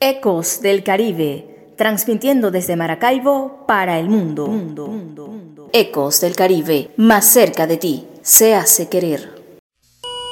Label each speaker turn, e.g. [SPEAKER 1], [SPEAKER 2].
[SPEAKER 1] Ecos del Caribe, transmitiendo desde Maracaibo para el mundo. Ecos del Caribe, más cerca de ti, se hace querer.